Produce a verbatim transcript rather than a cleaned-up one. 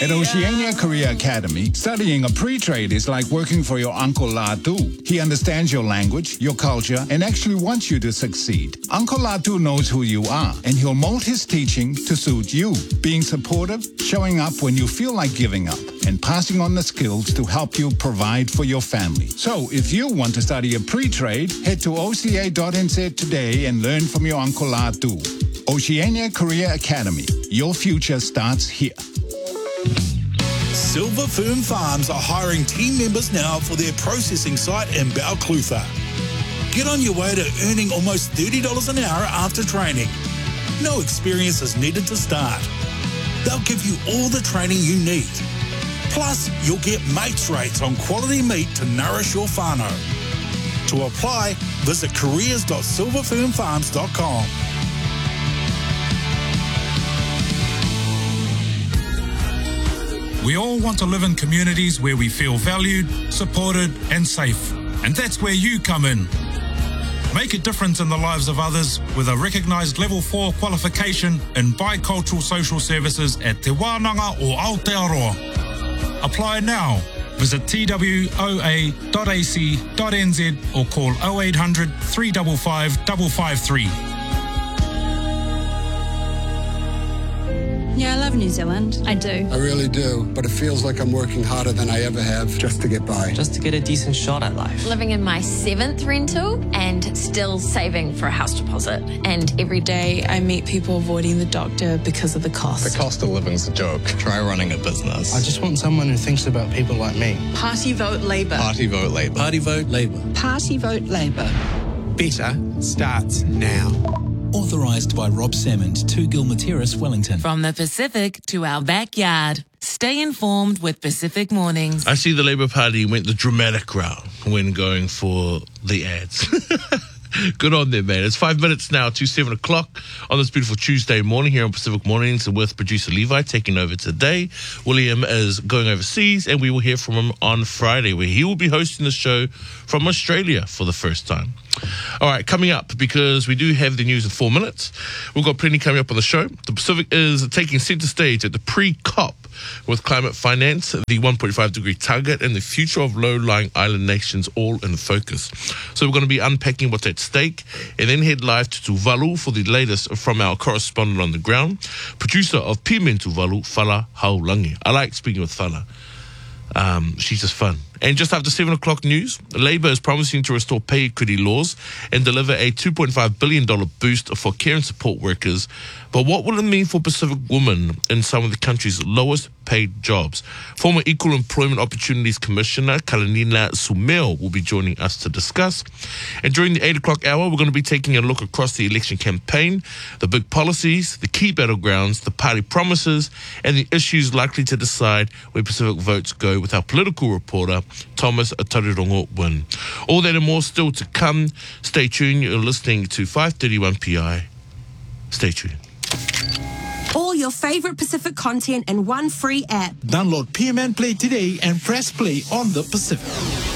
At Oceania Career Academy, studying a pre-trade is like working for your Uncle Latu. He understands your language, your culture, and actually wants you to succeed. Uncle Latu knows who you are, and he'll mold his teaching to suit you, being supportive, showing up when you feel like giving up, and passing on the skills to help you provide for your family. So if you want to study a pre-trade, head to O C A dot N Z today and learn from your Uncle Latu. Oceania Career Academy. Your future starts here. Silver Fern Farms are hiring team members now for their processing site in Balclutha. Get on your way to earning almost thirty dollars an hour after training. No experience is needed to start. They'll give you all the training you need. Plus, you'll get mates rates on quality meat to nourish your whānau. To apply, visit careers dot silver fern farms dot com. We all want to live in communities where we feel valued, supported, and safe. And that's where you come in. Make a difference in the lives of others with a recognised Level four qualification in Bicultural Social Services at Te Wānanga o Aotearoa. Apply now. Visit t w o a dot a c dot n z or call oh eight hundred, three five five, five five three. Yeah, I love New Zealand. I do. I really do, but it feels like I'm working harder than I ever have just to get by. Just to get a decent shot at life. Living in my seventh rental and still saving for a house deposit. And every day I meet people avoiding the doctor because of the cost. The cost of living's a joke. Try running a business. I just want someone who thinks about people like me. Party vote Labour. Party vote Labour. Party vote Labour. Party vote Labour. Better starts now. Authorised by Rob Salmond, two Gilmateris, Wellington. From the Pacific to our backyard. Stay informed with Pacific Mornings. I see the Labour Party went the dramatic route when going for the ads. Good on them, man. It's five minutes now to seven o'clock on this beautiful Tuesday morning here on Pacific Mornings with producer Levi taking over today. William is going overseas and we will hear from him on Friday where he will be hosting the show from Australia for the first time. All right, coming up, because we do have the news in four minutes. We've got plenty coming up on the show. The Pacific is taking centre stage at the pre-COP with climate finance, the one point five degree target, and the future of low-lying island nations all in focus. So we're going to be unpacking what's at stake and then head live to Tuvalu for the latest from our correspondent on the ground, producer of P M N Tuvalu, Fala Haulangi. I like speaking with Fala. Um, she's just fun. And just after seven o'clock news, Labour is promising to restore pay equity laws and deliver a two point five billion dollars boost for care and support workers. But what will it mean for Pacific women in some of the country's lowest paid jobs? Former Equal Employment Opportunities Commissioner Kalanina Sumeo will be joining us to discuss. And during the eight o'clock hour, we're going to be taking a look across the election campaign, the big policies, the key battlegrounds, the party promises, and the issues likely to decide where Pacific votes go with our political reporter, Thomas Tarirongo Win. All that and more still to come. Stay tuned. You're listening to five thirty-one P I. Stay tuned. All your favourite Pacific content in one free app. Download P M N Play today and press play on the Pacific.